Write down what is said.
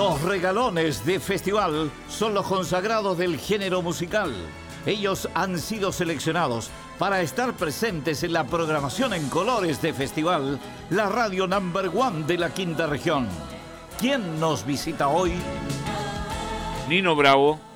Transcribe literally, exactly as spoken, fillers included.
Los regalones de festival son los consagrados del género musical. Ellos han sido seleccionados para estar presentes en la programación en colores de festival, la radio number one de la quinta región. ¿Quién nos visita hoy? Nino Bravo,